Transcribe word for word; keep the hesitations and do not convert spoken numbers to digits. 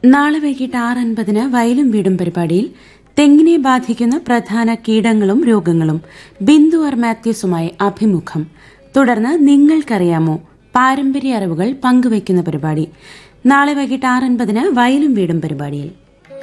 നാളെ വൈകിട്ട് ആറ് അൻപതിന് വയലും വീടും പരിപാടിയിൽ തെങ്ങിനെ ബാധിക്കുന്ന പ്രധാന കീടങ്ങളും രോഗങ്ങളും ബിന്ദു ആർ മാത്യൂസുമായി അഭിമുഖം. തുടർന്ന് നിങ്ങൾക്കറിയാമോ പാരമ്പര്യ അറിവുകൾ പങ്കുവയ്ക്കുന്ന പരിപാടി. നാളെ വൈകിട്ട് ആറ് അൻപതിന് വയലും വീടും പരിപാടിയിൽ